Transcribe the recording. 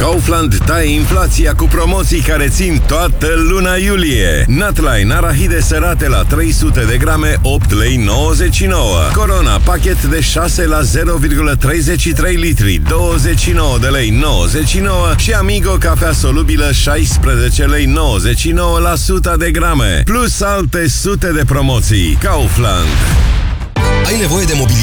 Kaufland taie inflația cu promoții care țin toată luna iulie. Nutline arahide sărate la 300 de grame, 8 lei 99. Corona, pachet de 6 la 0,33 litri, 29 de lei 99. Și Amigo, cafea solubilă, 16 lei 99 la 100 de grame. Plus alte sute de promoții. Kaufland. Ai nevoie de mobilier